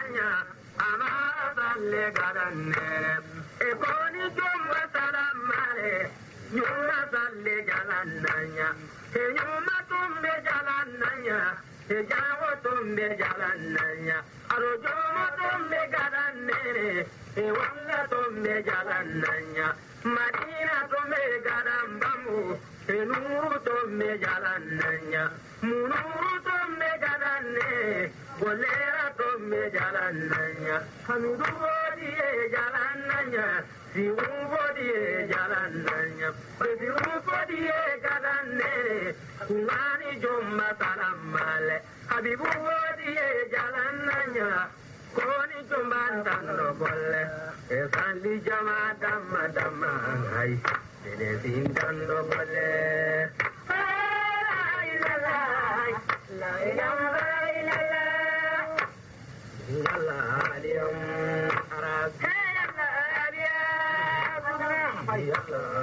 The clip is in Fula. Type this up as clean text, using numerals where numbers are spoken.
jalanya amara le garanne e koni jumma salamare nyumma salle jalananya e nyumma tumbe jalananya e jawo tumbe jalananya aro jomo tumbe garanne e walla tumbe jalananya madina tumbe garambamu e nuru tumbe jalananya munuru tumbe jalanne golera tumbe jalananya hamidu bodiye jalananya siwu bodiye jalananya bediru bodiye jalanne kumani jumma salamale habibu bodiye jalananya koni jumban tanno bolle e sandi jama damma damma ay dene sin tanno bolle la ilaha illallah la aliyam arab ya